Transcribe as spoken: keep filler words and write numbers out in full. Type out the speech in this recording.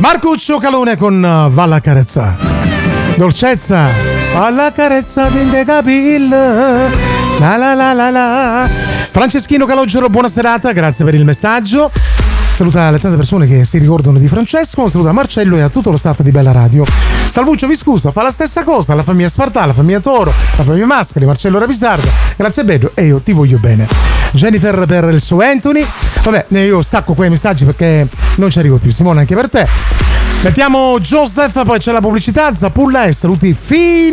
Marcuccio Calone con uh, Valla Carezza. Dolcezza, alla carezza di te capil. La la la la la. Franceschino Calogero, buona serata, grazie per il messaggio. Saluta le tante persone che si ricordano di Francesco, saluta Marcello e a tutto lo staff di Bella Radio. Salvuccio Viscuso fa la stessa cosa, la famiglia Spartà, la famiglia Toro, la famiglia Mascali, Marcello Rapisarda. Grazie bello e io ti voglio bene. Jennifer per il suo Anthony. Vabbè, io stacco quei messaggi perché non ci arrivo più. Simone, anche per te. Mettiamo Joseph, poi c'è la pubblicità, Zapulla e saluti fino